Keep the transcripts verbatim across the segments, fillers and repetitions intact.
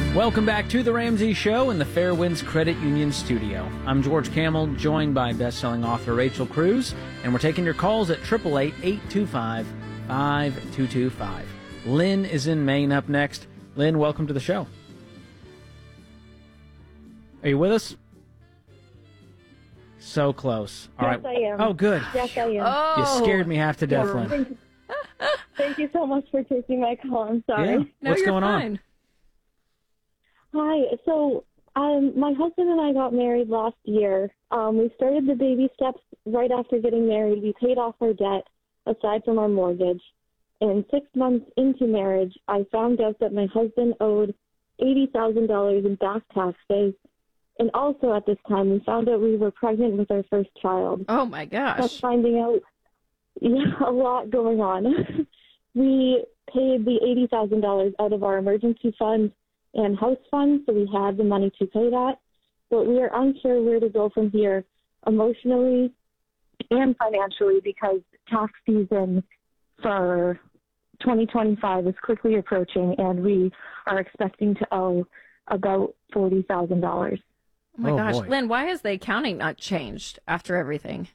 Welcome back to The Ramsey Show in the Fairwinds Credit Union studio. I'm George Camel, joined by best-selling author Rachel Cruz, and we're taking your calls at eight eight eight, eight two five, five two two five. Lynn is in Maine up next. Lynn, welcome to the show. Are you with us? So close. All yes, right. I am. Oh, good. Yes, I am. Oh. You scared me half to death, Yeah. Lynn. Thank you. Thank you so much for taking my call. I'm sorry. Yeah. No, What's you're going fine. on? Hi. So, um, my husband and I got married last year. Um, we started the baby steps right after getting married. We paid off our debt, aside from our mortgage. And six months into marriage, I found out that my husband owed eighty thousand dollars in back taxes. And also at this time, we found out we were pregnant with our first child. Oh, my That's gosh. finding out yeah, a lot going on. We paid the eighty thousand dollars out of our emergency fund and house fund, so we had the money to pay that. But we are unsure where to go from here emotionally and financially because tax season for twenty twenty-five is quickly approaching, and we are expecting to owe about forty thousand dollars. Oh, my Oh, gosh. boy. Lynn, why has the accounting not changed after everything?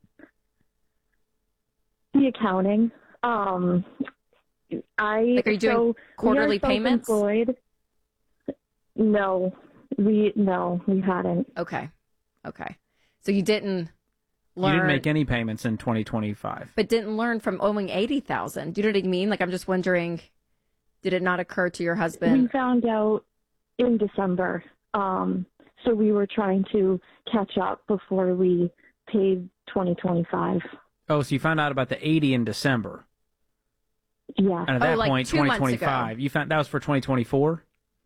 The accounting. Um, I Like, are you doing so quarterly we are payments? self-employed. No, we no, we hadn't. Okay. Okay. So you didn't learn. You didn't make any payments in twenty twenty-five. But didn't learn from owing eighty thousand. Do you know what I mean? Like, I'm just wondering, did it not occur to your We husband? found out in December. Um, so we were trying to catch up before we paid twenty twenty-five. Oh, so you found out about the eighty in December. Yeah. And at Oh, that like point, two months twenty twenty-five, you found that was for twenty twenty-four?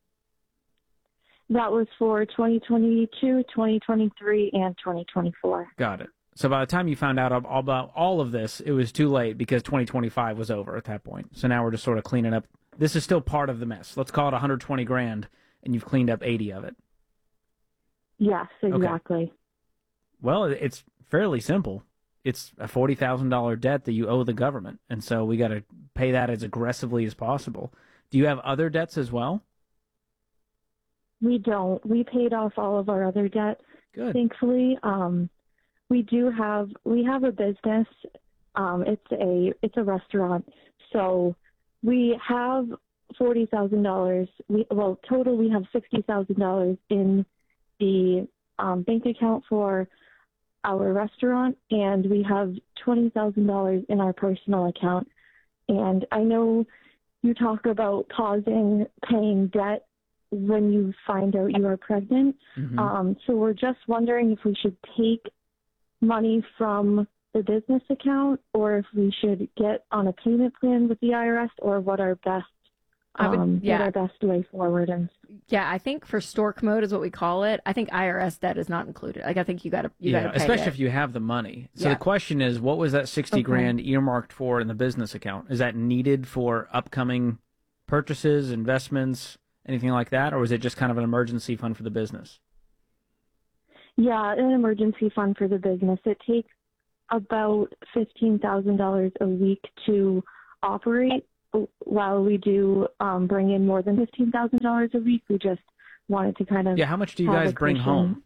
That was for twenty twenty-two, twenty twenty-three, and twenty twenty-four. Got it. So by the time you found out all about all of this, it was too late because twenty twenty-five was over at that point. So now we're just sort of cleaning up. This is still part of the mess. Let's call it one hundred twenty grand, and you've cleaned up eighty of it. Yes, exactly. Well, it's fairly simple. It's a forty thousand dollars debt that you owe the government, and so we got to pay that as aggressively as possible. Do you have other debts as well? We don't. We paid off all of our other debt, Good. thankfully. Um, we do have we have a business. Um, it's a it's a restaurant. So we have forty thousand dollars. We well total we have sixty thousand dollars in the um, bank account for our restaurant, and we have twenty thousand dollars in our personal account. And I know you talk about pausing paying debt when you find out you are pregnant. Mhm. Um, so we're just wondering if we should take money from the business account or if we should get on a payment plan with the I R S, or what our best I would- um, yeah. what our best way forward is. Yeah, I think for stork mode is what we call it. I think I R S debt is not included. Like, I think you got to you yeah, got to pay especially it. if you have the money. So Yeah. the question is, what was that sixty Okay. grand earmarked for in the business account? Is that needed for upcoming purchases, investments, anything like that, or was it just kind of an emergency fund for the business? Yeah, an emergency fund for the business. It takes about fifteen thousand dollars a week to operate. While we do um, bring in more than fifteen thousand dollars a week, we just wanted to kind of Yeah, how much do you have guys a bring cushion. home?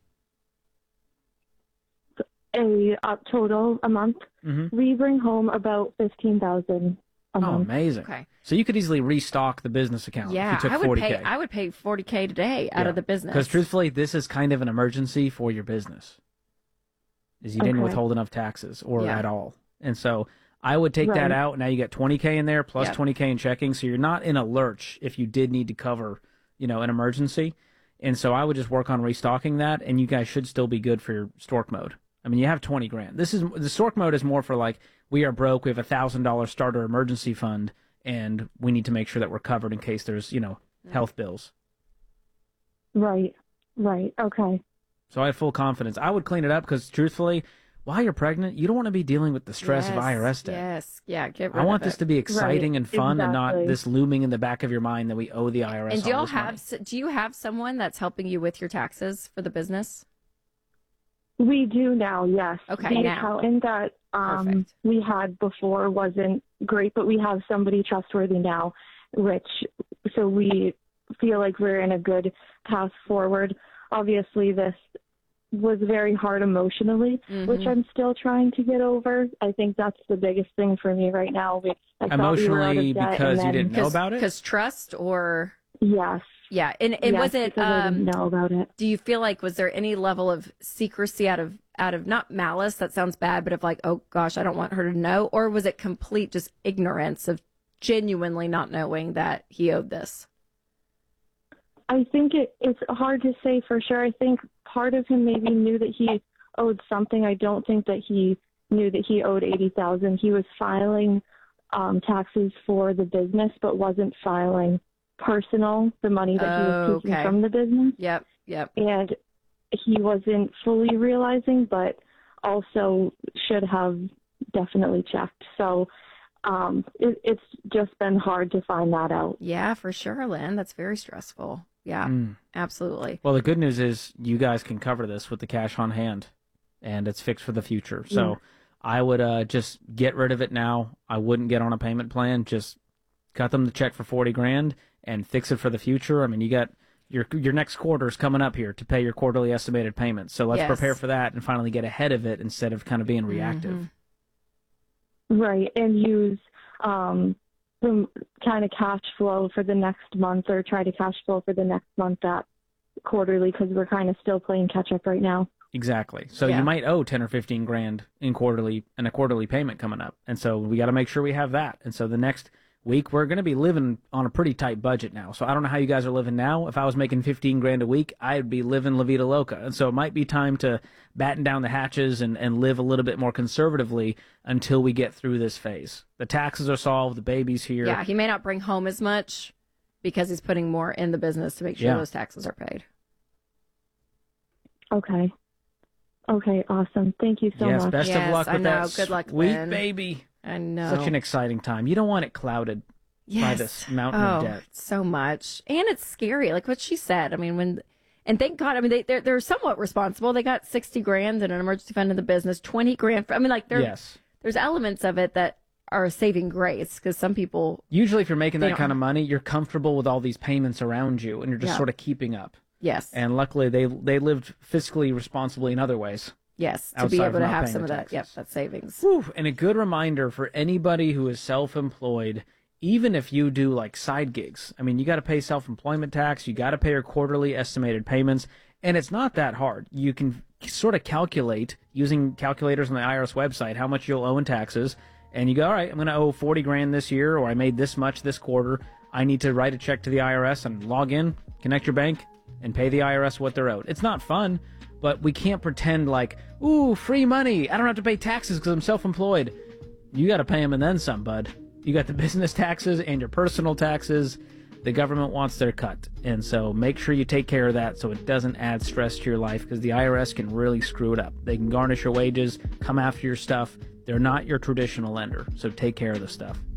A uh, total a month. Mm-hmm. We bring home about fifteen thousand a Oh, month. amazing. Okay. So you could easily restock the business account Yeah, if you took I would forty pay. K. I would pay forty k today out of the business. Because truthfully, this is kind of an emergency for your business. Is you didn't Okay. withhold enough taxes or Yeah. at all. And so I would take that Right. out. Now you get twenty K in there plus Yep. twenty K in checking. So you're not in a lurch if you did need to cover, you know, an emergency. And so I would just work on restocking that, and you guys should still be good for your stork mode. I mean, you have twenty grand. This is the stork mode is more for like, we are broke. We have a thousand dollar starter emergency fund, and we need to make sure that we're covered in case there's, you know, health bills. Right, right, okay. So I have full confidence. I would clean it up because, truthfully, while you're pregnant, you don't want to be dealing with the stress of Yes, I R S debt. Yes, yeah, get rid I want of this it. to be exciting Right, and fun, and not exactly. this looming in the back of your mind that we owe the I R S. And do all y'all this have? money. s- Do you have someone that's helping you with your taxes for the business? We do now, yes. Okay, the now. accountant that um, Perfect. we had before wasn't great, but we have somebody trustworthy now, which, so we feel like we're in a good path forward. Obviously, this was very hard emotionally, Mhm. which I'm still trying to get over. I think that's the biggest thing for me right now. We, I thought we were out Emotionally of debt, because and you then, didn't know about it? Because trust or Yes. yeah, and and yes, was it? because I didn't Um, know about it. do you feel like was there any level of secrecy out of out of not malice? That sounds bad, but of like, oh gosh, I don't want her to know, or was it complete just ignorance of genuinely not knowing that he owed this? I think it, it's hard to say for sure. I think part of him maybe knew that he owed something. I don't think that he knew that he owed eighty thousand dollars. He was filing um, taxes for the business, but wasn't filing personal, the money that he was Oh, taking okay. from the business. Yep, yep. And he wasn't fully realizing, but also should have definitely checked. So um, it, it's just been hard to find that out. Yeah, for sure, Lynn. That's very stressful. Yeah, Mm. absolutely. Well, the good news is you guys can cover this with the cash on hand, and it's fixed for the future. So Yeah. I would uh, just get rid of it now. I wouldn't get on a payment plan. Just cut them the check for forty grand and fix it for the future. I mean, you got your your next quarter is coming up here to pay your quarterly estimated payments. So let's Yes. prepare for that and finally get ahead of it instead of kind of being reactive. Mhm. Right, and use um, some kind of cash flow for the next month, or try to cash flow for the next month at quarterly, because we're kind of still playing catch up right now. Exactly. So Yeah. you might owe ten or fifteen grand in quarterly and a quarterly payment coming up. And so we got to make sure we have that. And so the next week we're going to be living on a pretty tight budget now. So I don't know how you guys are living now. If I was making fifteen grand a week, I'd be living La Vida Loca. And so it might be time to batten down the hatches and, and live a little bit more conservatively until we get through this phase. The taxes are solved. The baby's here. Yeah, he may not bring home as much because he's putting more in the business to make sure Yeah. those taxes are paid. Okay. Okay, awesome. Thank you so yes, much. best Yes, of luck I with know. that Good luck, sweet Lynn. baby. I know. Such an exciting time. You don't want it clouded by Yes. this mountain oh, of debt. so much, and it's scary. Like what she said. I mean, when and thank God. I mean, they they're, they're somewhat responsible. They got sixty grand in an emergency fund in the business, twenty grand. For, I mean, like there Yes. there's elements of it that are a saving grace because some people, Usually if you're making They that don't- kind of money, you're comfortable with all these payments around you and you're just Yeah. sort of keeping up. yes, And luckily they they lived fiscally responsibly in other ways. yes, to outside be of able to not have paying some the of that. Yep, taxes. that savings. Whew, and a good reminder for anybody who is self-employed, even if you do like side gigs. I mean, you got to pay self-employment tax, you got to pay your quarterly estimated payments, and it's not that hard. You can sort of calculate using calculators on the I R S website how much you'll owe in taxes, and you go, all right, I'm going to owe forty grand this year, or I made this much this quarter. I need to write a check to the I R S and log in, connect your bank, and pay the I R S what they're owed. It's not fun, but we can't pretend like, ooh, free money. I don't have to pay taxes because I'm self-employed. You got to pay them and then some, bud. You got the business taxes and your personal taxes. The government wants their cut. And so make sure you take care of that so it doesn't add stress to your life, because the I R S can really screw it up. They can garnish your wages, come after your stuff. They're not your traditional lender, so take care of the stuff.